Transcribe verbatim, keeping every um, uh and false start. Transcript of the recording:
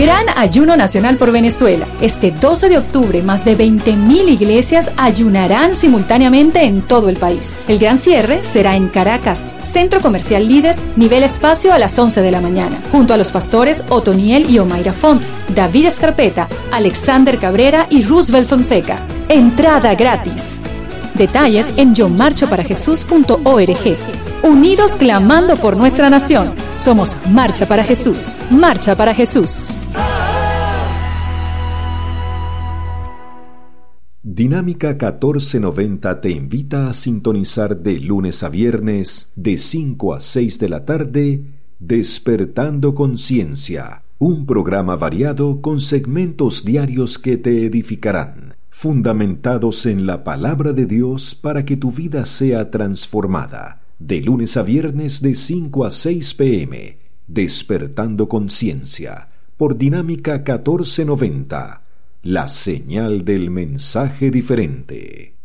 Gran Ayuno Nacional por Venezuela. Este doce de octubre, más de veinte mil iglesias ayunarán simultáneamente en todo el país. El gran cierre será en Caracas, Centro Comercial Líder, nivel espacio a las once de la mañana, junto a los pastores Otoniel y Omaira Font, David Escarpeta, Alexander Cabrera y Roosevelt Fonseca. Entrada gratis. Detalles en yo marcho para jesús punto org. Unidos clamando por nuestra nación. Somos Marcha para Jesús. Marcha para Jesús. Dinámica catorce noventa te invita a sintonizar de lunes a viernes de cinco a seis de la tarde Despertando Conciencia, un programa variado con segmentos diarios que te edificarán, fundamentados en la palabra de Dios para que tu vida sea transformada. De lunes a viernes de cinco a seis p m Despertando Conciencia, por Dinámica catorce noventa, la señal del mensaje diferente.